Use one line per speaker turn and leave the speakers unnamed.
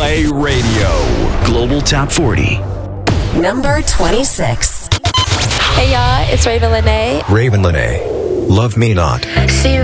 Play Radio.
Global Top 40.
Number 26.
Hey y'all, it's Raven Lene.
Raven Lene. Love Me Not.
See you